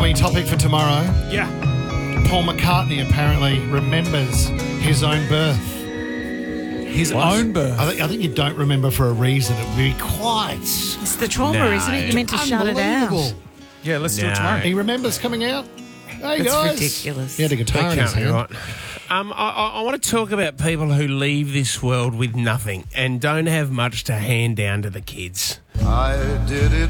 Tommy, topic for tomorrow. Yeah. Paul McCartney apparently remembers his own birth. His own birth? I think you don't remember for a reason. It would be quite It's the trauma, isn't it? You're meant to shut it out. unbelievable. Yeah, let's do it tomorrow. He remembers coming out. Hey, It's guys. ridiculous. He had a guitar in his hand. Right. I want to talk about people who leave this world with nothing and don't have much to hand down to the kids. I did it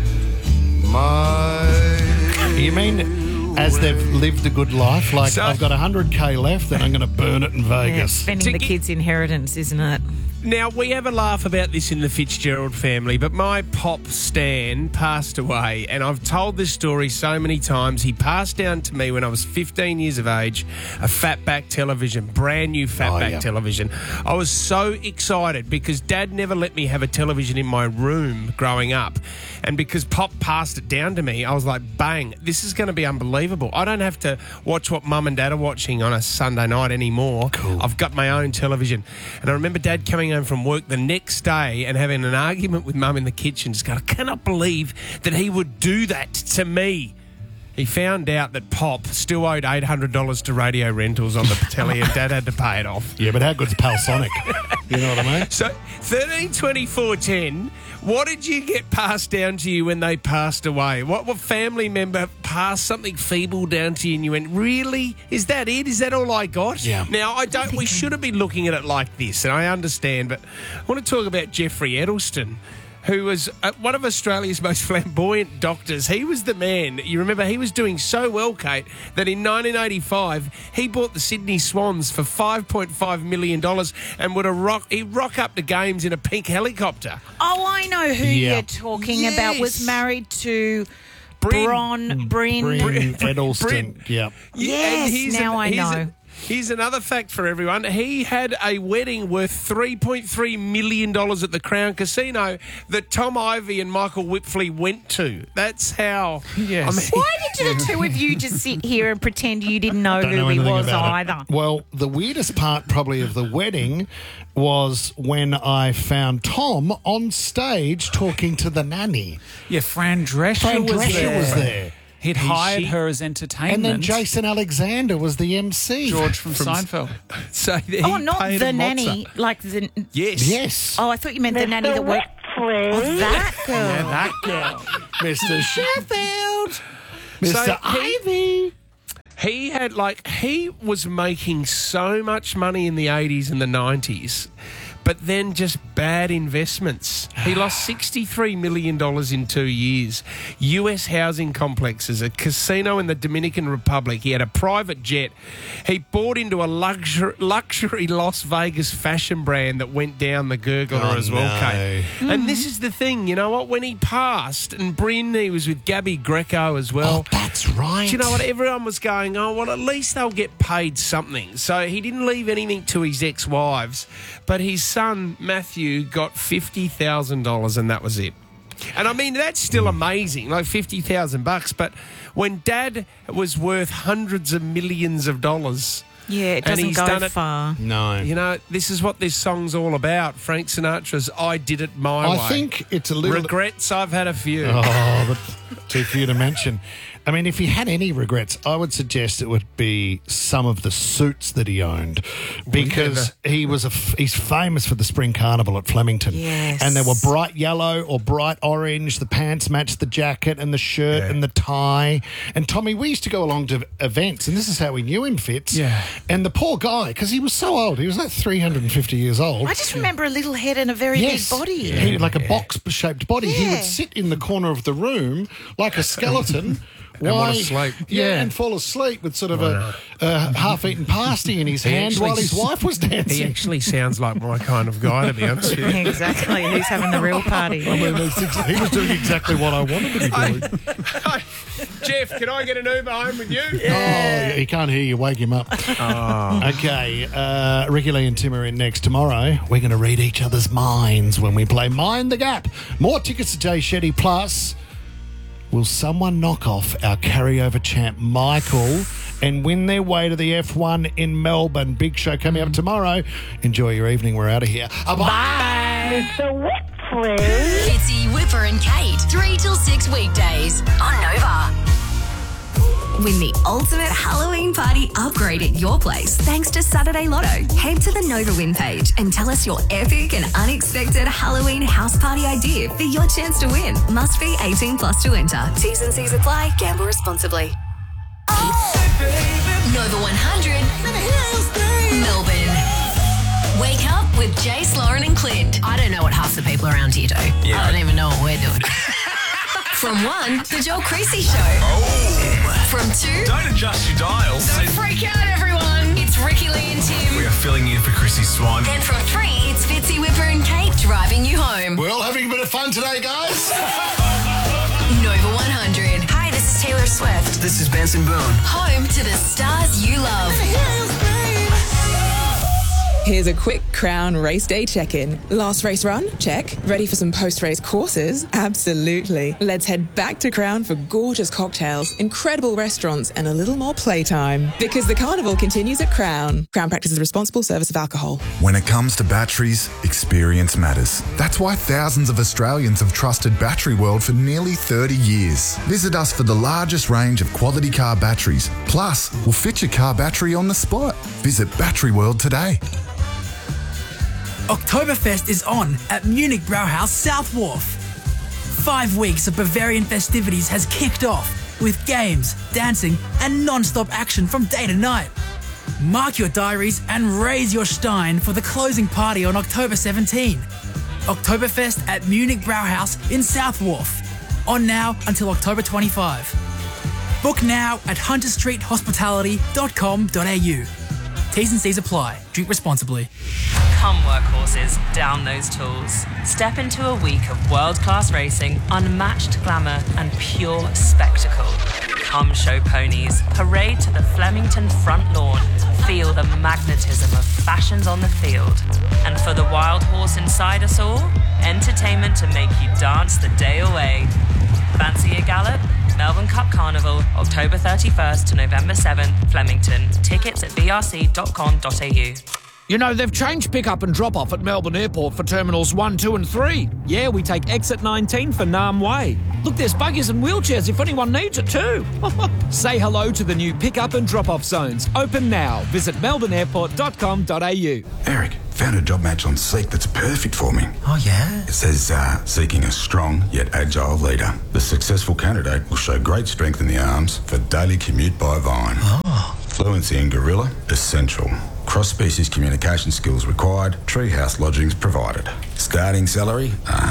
my You mean as they've lived a good life? Like, So- I've got 100K left and I'm going to burn it in Yeah, Vegas. spending the kids' inheritance, isn't it? Now, we have a laugh about this in the Fitzgerald family, but my pop Stan passed away, and I've told this story so many times. He passed down to me when I was 15 years of age, a fatback television, brand new fatback television. I was so excited because Dad never let me have a television in my room growing up, and because Pop passed it down to me, I was like, bang, this is going to be unbelievable. I don't have to watch what Mum and Dad are watching on a Sunday night anymore. Cool. I've got my own television. And I remember Dad coming home from work the next day and having an argument with Mum in the kitchen. Just going, I cannot believe that he would do that to me. He found out that Pop still owed $800 to radio rentals on the telly and Dad had to pay it off. Yeah, but how good's Palsonic? You know what I mean? So 13, 24, 10, what did you get passed down to you when they passed away? What family member passed something feeble down to you and you went, really? Is that it? Is that all I got? Yeah. Now, we shouldn't be looking at it like this, and I understand, but I want to talk about Jeffrey Edelsten, who was one of Australia's most flamboyant doctors. He was the man. You remember, he was doing so well, Kate, that in 1985, he bought the Sydney Swans for $5.5 million and he'd rock up to games in a pink helicopter. Oh, I know who Yeah. you're talking about. Was married to Bryn Bryn. Edelsten. Yeah. Yes, and now I know. Here's another fact for everyone. He had a wedding worth $3.3 million at the Crown Casino that Tom Ivey and Michael Whipfley went to. That's how... Yes. I mean, Why did the two of you just sit here and pretend you didn't know Don't who know he anything was about either? it. Well, the weirdest part probably of the wedding was when I found Tom on stage talking to the nanny. Yeah, Fran Drescher Fran was Drescher there. was there. He'd hired her as entertainment. And then Jason Alexander was the MC. George from Seinfeld. so he Oh, not paid the a nanny, mozza. like the... Yes. Yes. Oh, I thought you meant the nanny that worked... Oh, that girl. Yeah, that girl. Mr. Sheffield. Mr. So Ivy. He was making so much money in the 80s and the 90s, but then just bad investments. He lost $63 million in 2 years. US housing complexes, a casino in the Dominican Republic. He had a private jet. He bought into a luxury Las Vegas fashion brand that went down the gurgler as well, Kate. And this is the thing, you know what? When he passed, and Bryn, he was with Gabby Greco as well. Oh, that's right. Do you know what? Everyone was going, oh, well, at least they'll get paid something. So he didn't leave anything to his ex-wives, but his son, Matthew, got $50,000 and that was it. And I mean, that's still amazing, like $50,000. But when Dad was worth hundreds of millions of dollars... Yeah, it and doesn't he's go done it- far. No. You know, this is what this song's all about. Frank Sinatra's I Did It My Way. I think it's a little... Regrets, I've had a few. Oh, but too few to mention. I mean, if he had any regrets, I would suggest it would be some of the suits that he owned, because he's famous for the Spring Carnival at Flemington. Yes. And they were bright yellow or bright orange. The pants matched the jacket and the shirt and the tie. And Tommy, we used to go along to events, and this is how we knew him, Fitz. Yeah. And the poor guy, because he was so old, he was like 350 years old. I just remember a little head and a very big body. He had like a box-shaped body. He Yeah. would sit in the corner of the room like a skeleton. fall asleep. And fall asleep with sort of a half-eaten pasty in his hand actually while his wife was He dancing. actually sounds like my kind of guy, to be honest with you. Exactly. Who's having the real party? I mean, he was doing exactly what I wanted to be doing. Jeff, can I get an Uber home with you? Oh, he can't hear you. Wake him up. Okay, Ricky Lee and Tim are in next. Tomorrow, we're going to read each other's minds when we play Mind the Gap. More tickets to Jay Shetty. Plus, will someone knock off our carryover champ Michael and win their way to the F1 in Melbourne? Big show coming up tomorrow. Enjoy your evening. We're out of here. Bye. Fitzy, Whipper and Kate, 3 till 6 weekdays on Nova. Win the ultimate Halloween party upgrade at your place thanks to Saturday Lotto. Head to the Nova Win page and tell us your epic and unexpected Halloween house party idea for your chance to win. Must be 18 plus to enter. T's and C's apply. Gamble responsibly. Nova 100 Melbourne. Wake up with Jace, Lauren and Clint. I don't know what half the people around here do. Yeah. I don't even know what we're doing. From 1, The Joel Creasy Show. Oh. From 2, Don't adjust your dials. Don't freak out, everyone. It's Ricky Lee and Tim. We are filling in for Chrissy Swan. And from 3, it's Fitzy, Whipper and Kate driving you home. We're all having a bit of fun today, guys. Nova 100. Hi, this is Taylor Swift. This is Benson Boone. Home to the stars you love. Here's a quick Crown race day check-in. Last race run? Check. Ready for some post-race courses? Absolutely. Let's head back to Crown for gorgeous cocktails, incredible restaurants, and a little more playtime. Because the carnival continues at Crown. Crown practices responsible service of alcohol. When it comes to batteries, experience matters. That's why thousands of Australians have trusted Battery World for nearly 30 years. Visit us for the largest range of quality car batteries. Plus, we'll fit your car battery on the spot. Visit Battery World today. Oktoberfest is on at Munich Brauhaus South Wharf. 5 weeks of Bavarian festivities has kicked off with games, dancing and non-stop action from day to night. Mark your diaries and raise your Stein for the closing party on October 17. Oktoberfest at Munich Brauhaus in South Wharf. On now until October 25. Book now at hunterstreethospitality.com.au. T's and C's apply. Drink responsibly. Come workhorses, down those tools. Step into a week of world-class racing, unmatched glamour and pure spectacle. Come show ponies, parade to the Flemington front lawn, feel the magnetism of fashions on the field. And for the wild horse inside us all, entertainment to make you dance the day away. Fancy a gallop? Melbourne Cup Carnival, October 31st to November 7th, Flemington. Tickets at brc.com.au. You know, they've changed pick-up and drop-off at Melbourne Airport for Terminals 1, 2 and 3. Yeah, we take exit 19 for Nam Way. Look, there's buggies and wheelchairs if anyone needs it too. Say hello to the new pick-up and drop-off zones. Open now. Visit melbourneairport.com.au. Eric, found a job match on Seek that's perfect for me. Oh, yeah? It says, seeking a strong yet agile leader. The successful candidate will show great strength in the arms for daily commute by Vine. Oh. Fluency in Gorilla, essential. Cross-species communication skills required. Treehouse lodgings provided. Starting salary,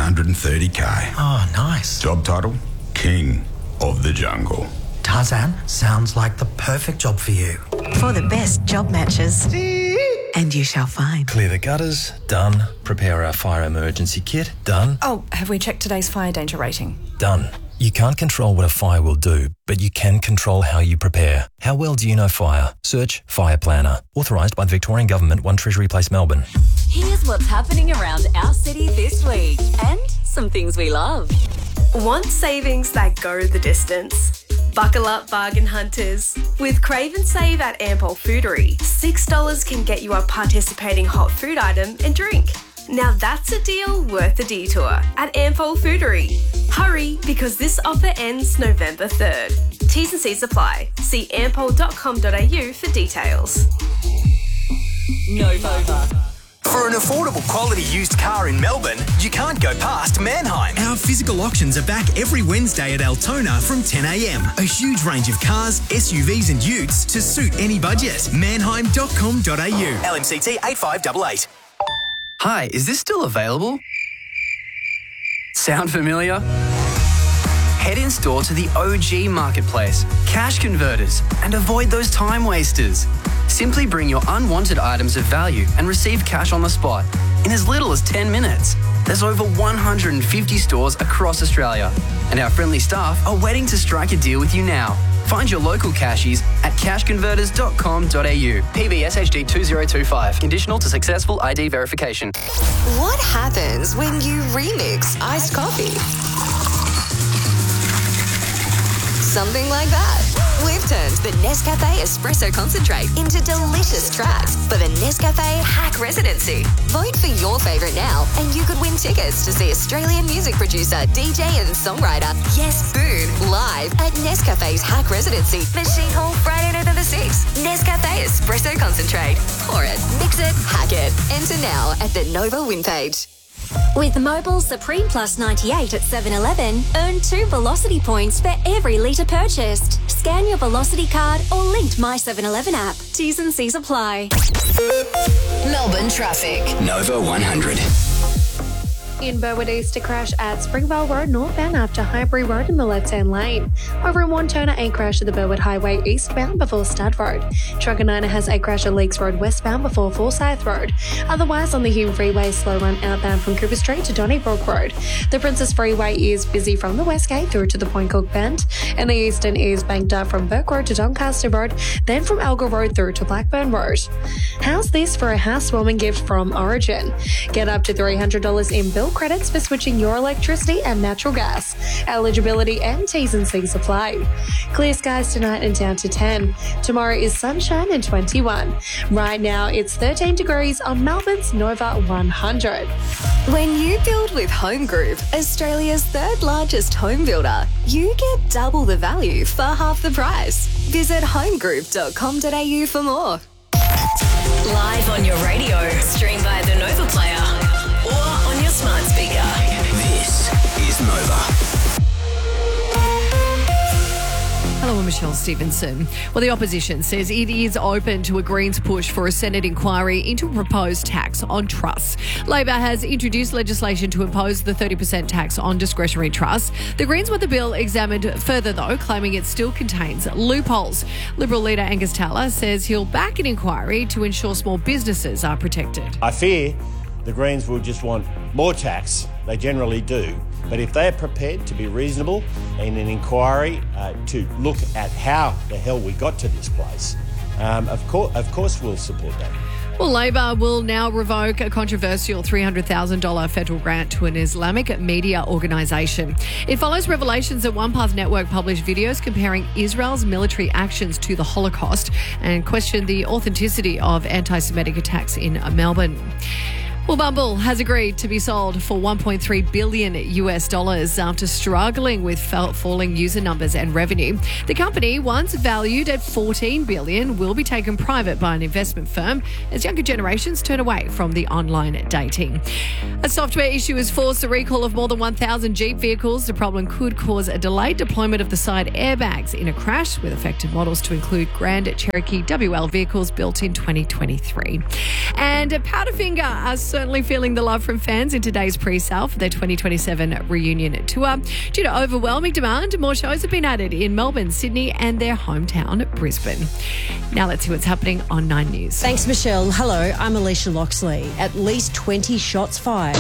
$130K. Oh, nice. Job title, King of the Jungle. Tarzan, sounds like the perfect job for you. For the best job matches. And you shall find. Clear the gutters, done. Prepare our fire emergency kit, done. Oh, have we checked today's fire danger rating? Done. You can't control what a fire will do, but you can control how you prepare. How well do you know fire? Search Fire Planner. Authorised by the Victorian Government, 1 Treasury Place, Melbourne. Here's what's happening around our city this week and some things we love. Want savings that go the distance? Buckle up, bargain hunters. With Crave and Save at Ampol Foodery, $6 can get you a participating hot food item and drink. Now that's a deal worth a detour at Ampol Foodery. Hurry, because this offer ends November 3rd. T's and C's apply. See ampol.com.au for details. Nova. For an affordable quality used car in Melbourne, you can't go past Mannheim. Our physical auctions are back every Wednesday at Altona from 10 a.m. A huge range of cars, SUVs and utes to suit any budget. Mannheim.com.au. LMCT 8588. Hi, is this still available? Sound familiar? Head in store to the OG Marketplace, Cash Converters, and avoid those time wasters. Simply bring your unwanted items of value and receive cash on the spot in as little as 10 minutes. There's over 150 stores across Australia, and our friendly staff are waiting to strike a deal with you now. Find your local cashies at cashconverters.com.au. PBSHD 2025. Conditional to successful ID verification. What happens when you remix iced coffee? Something like that. We've turned the Nescafe Espresso Concentrate into delicious tracks for the Nescafe Hack Residency. Vote for your favourite now and you could win tickets to see Australian music producer, DJ and songwriter Yes Boone live at Nescafe's Hack Residency, Machine Hall, Friday, November 6th. Nescafe Espresso Concentrate. Pour it, mix it, hack it. Enter now at the Nova win page. With Mobile Supreme Plus 98 at 7-Eleven, earn 2 Velocity points for every litre purchased. Scan your Velocity card or linked My 7-Eleven app. T's and C's apply. Melbourne traffic. Nova 100. In Burwood East, a crash at Springvale Road northbound after Highbury Road in the left-hand lane. Over in Wanturna, a crash at the Burwood Highway eastbound before Stud Road. Truganina has a crash at Leaks Road westbound before Forsyth Road. Otherwise, on the Hume Freeway, slow run outbound from Cooper Street to Donnybrook Road. The Princess Freeway is busy from the West Gate through to the Point Cook Bend, and the Eastern is banked up from Burke Road to Doncaster Road, then from Elgar Road through to Blackburn Road. How's this for a housewarming gift from Origin? Get up to $300 in bill credits for switching your electricity and natural gas. Eligibility and T's and C's apply. Clear skies tonight and down to 10. Tomorrow is sunshine and 21. Right now it's 13 degrees on Melbourne's Nova 100. When you build with Home Group, Australia's third largest home builder, you get double the value for half the price. Visit homegroup.com.au for more. Live on your radio, stream via the Nova Player, or on your smart speaker. This is Nova. Hello, I'm Michelle Stevenson. Well, the opposition says it is open to a Greens push for a Senate inquiry into a proposed tax on trusts. Labor has introduced legislation to impose the 30% tax on discretionary trusts. The Greens want the bill examined further, though, claiming it still contains loopholes. Liberal leader Angus Taylor says he'll back an inquiry to ensure small businesses are protected. I fear the Greens will just want more tax. They generally do. But if they're prepared to be reasonable in an inquiry to look at how the hell we got to this place, of course we'll support that. Well, Labor will now revoke a controversial $300,000 federal grant to an Islamic media organisation. It follows revelations that OnePath Network published videos comparing Israel's military actions to the Holocaust and questioned the authenticity of anti-Semitic attacks in Melbourne. Well, Bumble has agreed to be sold for $1.3 billion after struggling with falling user numbers and revenue. The company, once valued at $14 billion, will be taken private by an investment firm as younger generations turn away from the online dating. A software issue has forced the recall of more than 1,000 Jeep vehicles. The problem could cause a delayed deployment of the side airbags in a crash, with affected models to include Grand Cherokee WL vehicles built in 2023. And Powderfinger are certainly feeling the love from fans in today's pre-sale for their 2027 reunion tour. Due to overwhelming demand, more shows have been added in Melbourne, Sydney and their hometown, Brisbane. Now let's see what's happening on 9 News. Thanks, Michelle. Hello, I'm Alicia Loxley. At least 20 shots fired.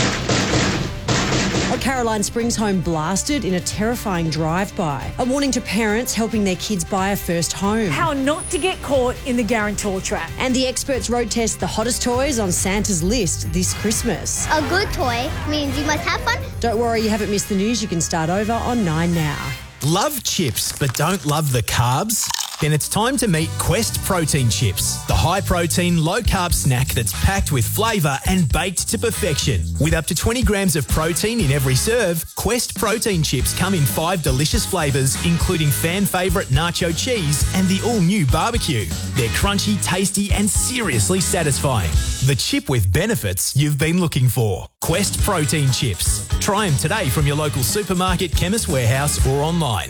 A Caroline Springs home blasted in a terrifying drive-by. A warning to parents helping their kids buy a first home. How not to get caught in the guarantor trap. And the experts road test the hottest toys on Santa's list this Christmas. A good toy means you must have fun. Don't worry, you haven't missed the news. You can start over on 9 now. Love chips but don't love the carbs? Then it's time to meet Quest Protein Chips, the high-protein, low-carb snack that's packed with flavour and baked to perfection. With up to 20 grams of protein in every serve, Quest Protein Chips come in 5 delicious flavours, including fan favourite nacho cheese and the all-new barbecue. They're crunchy, tasty and seriously satisfying. The chip with benefits you've been looking for. Quest Protein Chips. Try them today from your local supermarket, Chemist Warehouse or online.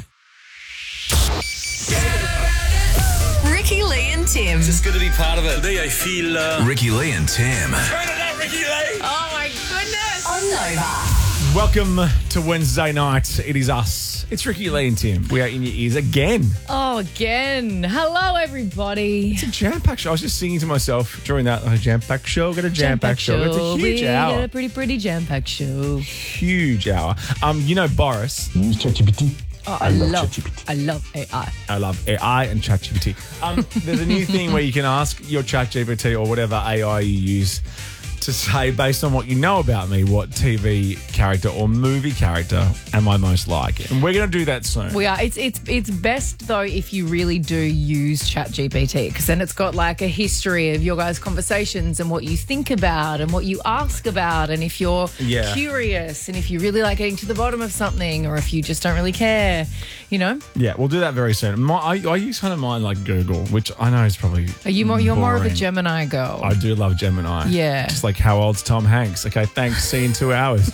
Ricky Lee and Tim. Just good to be part of it. Today I feel... Ricky Lee and Tim. Turn it up, Ricky Lee. Oh my goodness. On Nova. Welcome to Wednesday night. It is us. It's Ricky Lee and Tim. We are in your ears again. Oh, again. Hello, everybody. It's a jam-packed show. I was just singing to myself during that jam-packed show. Got a jam-packed show. It's a huge hour. We got a pretty jam-packed show. Huge hour. You know Boris. Use ChatGPT. Oh, I love AI. I love AI and ChatGPT. There's a new thing where you can ask your ChatGPT or whatever AI you use to say, based on what you know about me, what TV character or movie character am I most like. And we're going to do that soon. We are. It's best, though, if you really do use ChatGPT, because then it's got like a history of your guys' conversations and what you think about and what you ask about, and if you're curious and if you really like getting to the bottom of something, or if you just don't really care, you know? Yeah, we'll do that very soon. I use kind of mine like Google, which I know is probably You're more of a boring. Gemini girl. I do love Gemini. Yeah. Just like how old's Tom Hanks? Okay, thanks. See you in 2 hours.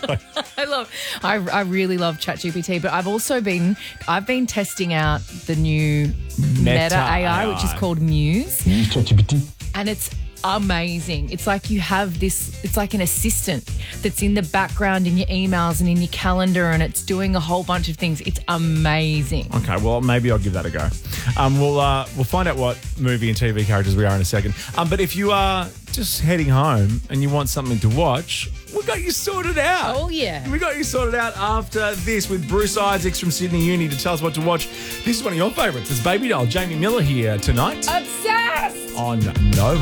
I really love ChatGPT, but I've been testing out the new Meta AI, which is called Muse. ChatGPT. And it's amazing. It's like you have this, it's like an assistant that's in the background in your emails and in your calendar, and it's doing a whole bunch of things. It's amazing. Okay, well, maybe I'll give that a go. We'll find out what movie and TV characters we are in a second. But if you are just heading home and you want something to watch, we got you sorted out. Oh, yeah. We got you sorted out after this with Bruce Isaacs from Sydney Uni to tell us what to watch. This is one of your favourites. It's Baby Doll. Jamie Miller here tonight Obsessed! on Nova.